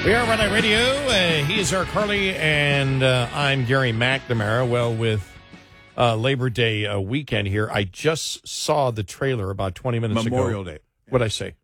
We are Red Eye Radio. He is Eric Harley, and I'm Gary McNamara. Well, with Labor Day weekend here, I just saw the trailer about 20 minutes ago. Memorial Day. What'd I say?